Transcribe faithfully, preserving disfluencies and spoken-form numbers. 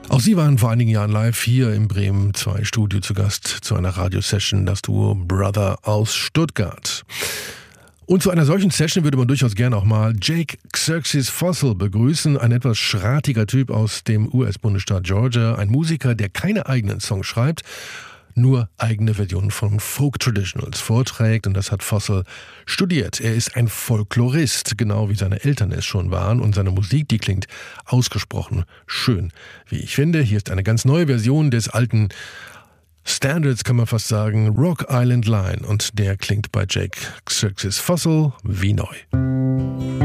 Auch sie waren vor einigen Jahren live hier im Bremen zwei Studio zu Gast zu einer Radiosession, das Duo Brother aus Stuttgart. Und zu einer solchen Session würde man durchaus gerne auch mal Jake Xerxes Fossil begrüßen, ein etwas schratiger Typ aus dem U S-Bundesstaat Georgia, ein Musiker, der keine eigenen Songs schreibt, nur eigene Versionen von Folk Traditionals vorträgt, und das hat Fossil studiert. Er ist ein Folklorist, genau wie seine Eltern es schon waren, und seine Musik, die klingt ausgesprochen schön, wie ich finde. Hier ist eine ganz neue Version des alten Standards, kann man fast sagen, Rock Island Line, und der klingt bei Jake Xerxes Fossil wie neu.